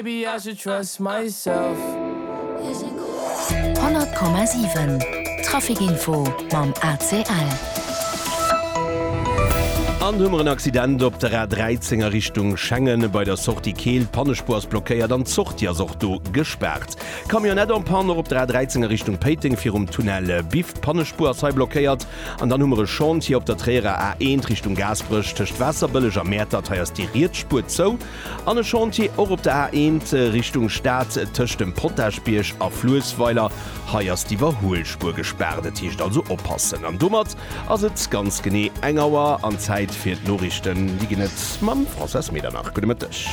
maybe I should trust myself. 100,7 Trafikinfo mam ACL. An hummeren Accident op der A13er Richtung Schengen bei der Sortie Kehl Pannespurs blockéiert an Zochtier Sorto gesperrt. Kamionett am Panner op der A13er Richtung Peting fir Tunnel Bif Pannespur sei blockéiert, an der Nummer Chantier op der Träre A1 Richtung Gasbrüch töcht Wasserbëlleger Mäter teiers die Rietspur zo. An Chantier auch op der A1 Richtung Staat töcht dem Pottagebiersch a Fluesweiler heiers die Verhohlspur gesperrt. Hicht also oppassen. An dummert as et ganz gené engauer an Zeit fir Norrichten die net mam Frances Medernach Gudemëttech.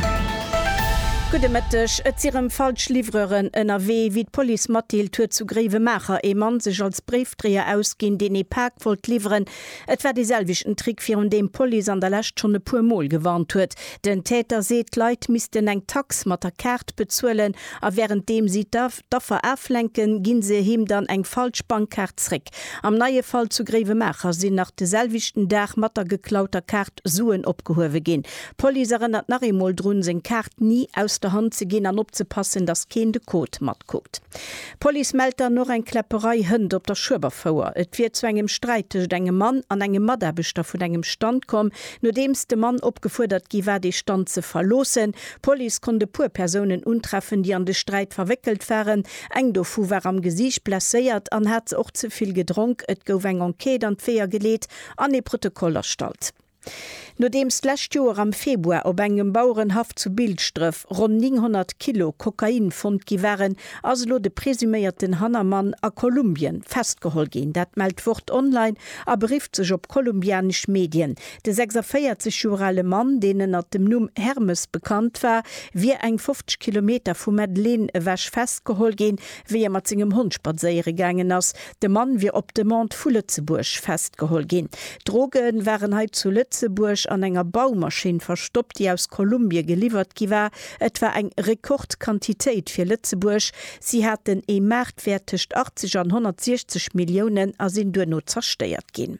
Gudemëttech, et sirem Falschlivreuren NRW wie d Police Mattil tuer zu Greve Macher e Mann sech als Briefdreher ausginn, den e Park wollt liveren. Et war deselwichten Trick fir dem Police an der Lächt schon e puer Mol gewarnt huet. Den Täter seet Leiit missten eng Tax mat der Kart bezuelen, a während dem sie daffer aflenken, ginn se him dann eng Falschbankkart zrick. Am neie Fall zu Greve Macher sinn nach deselwichten Dach mat der geklauter Kart Suen opgehowe ginn. Police erinnert nach emol drun se Kart nie aus der Hand zu gehen an opzupassen, dass kein de Code mat guckt. Police meldet noch ein Klepperei Hund op der Schüberfauer. Et wird zu engem Streit zwischen engem Mann an engem Maderbeter von engem Stand kom, nur dems de Mann opgefordert giwer die Stand zu verlosen. Police konnte pur Personen untreffen, die an den Streit verwickelt waren. Eng dofu war am Gesicht blessiert, an hat auch zu viel gedrunk. Et gouf eng Enquete an Feier gelegt, an e Protokoll erstellt. No demst lächt Joer am Februar op engem Bauernhaft zu Bildstrëff rund 900 Kilo Kokain fund giwaren as lo de presumierten Hannermann a Kolumbien festgehol gin. Dat meldt Wort online a berieft sech op kolumbianisch Medien. De 46-jährige Mann, denen at dem Numm Hermes bekannt war, wie eng 50 Kilometer vu Madeleine wäsch festgehol gin, wie mat zinggem Hund spaziere gangen ass. De Mann wie op de Mont vu Lützeburg festgehol gin. Drogen waren heit zu Lützeburg an enger Baumaschine verstoppt, die aus Kolumbien geliefert giwer, etwa eng Rekordquantitéit fir Lützeburg. Sie hat den Marktwert zwischen 80 an 160 Millionen asinn du no zersteiert gin.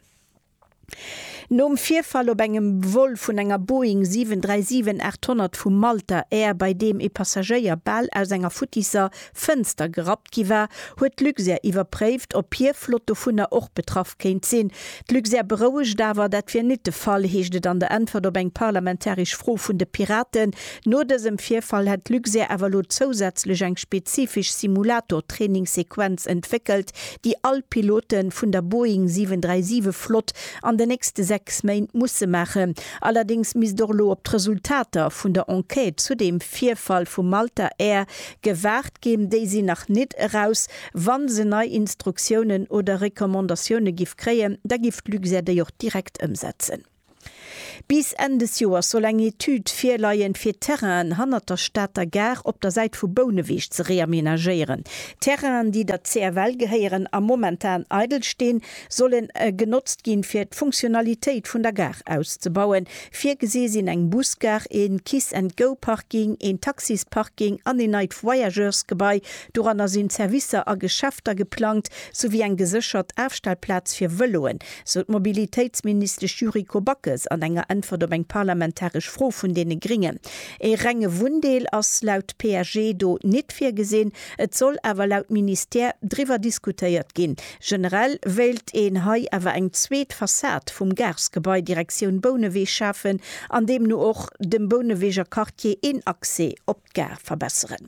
Nom Vierfall op engem Woll vun enger Boeing 737-800 vum Malta Air, bei dem e Passagier Ball aus enger Futisser Fënster gerat giwer, huet Luxair iwwerpréft, op Pierflotte vun der och betraff kéint sinn. Luxair beroueg dawer, dat fir net de Fall heeschtet an der Antwort op eng parlamentarisch Fro vun de Piraten. No desem Vierfall hat Luxair awer lo zusätzlich eng spezifisch Simulator-Trainingssequenz entwickelt, die all Piloten vun der Boeing 737-Flott an den nächste 6 Main musssse machen. Allerdings mis Dorlo op Resultater vun der Enquete zu dem Vierfall vu Malta Air gewahrt geben, déi sie nach net heraus, wann se nei Instruktionen oder Rekommandationen gif kreien, da gift Luxair de joch direkt umsetzen. Bis Ende des Joers soll eng Etüd fir Leiien fir Terrain hanner Stadter Gar op der Seit vu Bounewich ze reaménagieren. Terrain, die der CRL geheieren am momentan eidel stehen, sollen genutzt gin fir d' Funktionalitéit vun der Gar auszubauen. Fir gesesinn eng Busgar, en Kiss-and-Go-Parking, en Taxisparking an den Night Voyageursgebei, doranner sinn Servicer a Geschäfter geplant, sowie eng gesichert Aufstellplatz fir Wëlloen, so d Mobilitätsminister Juriko Backes an enger Antwort op eng parlamentarisch Fro vun dene geringen. E renge Wundeel ass laut PRG do net fir gesinn, et soll awer laut Minister driwer diskutiert gin. Generell wählt en Hai awer eng zweet Fassat vum Garsgebäi Direktion Bouneweg schaffen, an dem nu och dem Bouneweger Quartier in Accès op Gar verbesseren.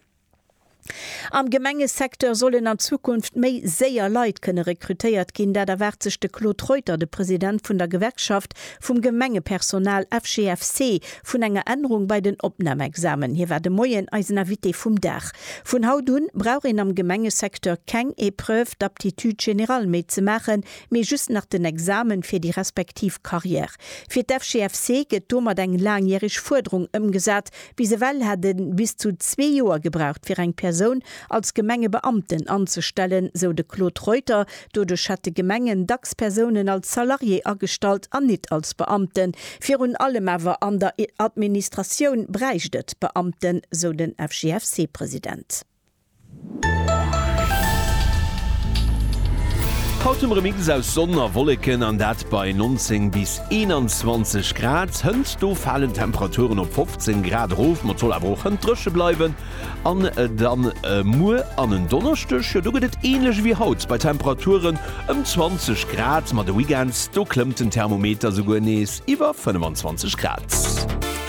Am Gemengesektor sollen an Zukunft méi séier Leiit kënne rekrutéiert ginn, der wärzegchte Claude Reuter, de Präsident vun der Gewerkschaft vum Gemengepersonal FGFC, vun enger Änderung bei den Opnamexamen. Hier war de Moien Eisenavité vum Dach. Vun hautun brauch am Gemengesektor keng Epreuve d'Aptitude general méi ze machen, méi just nach den Examen fir die respektiv Karriere. Fir d'FGFC gët dommer eng langjährigg Forderung ëmgesat, wie se well hat bis zu 2 Joer gebraucht fir eng Person als Gemengebeamten anzustellen, so de Claude Reuter, dodurch hatte Gemengen DAX-Personen als Salarié angestalt an nicht als Beamten. Für und allem aber an der Administration breichtet Beamten, so den FGFC-Präsident. Haut im Remix aus Sonnerwolleken an dat bei 19 bis 21 Grad hënnt du fallen Temperaturen op 15 Grad Rof mat zoll awer ochchen drësche bleiwen an dann Mu an den Donnerstech du gët ähnlich wie haut bei Temperaturen 20 Grad mat de Weekends du klemmt den Thermometer so nees iwwer 25 Grad.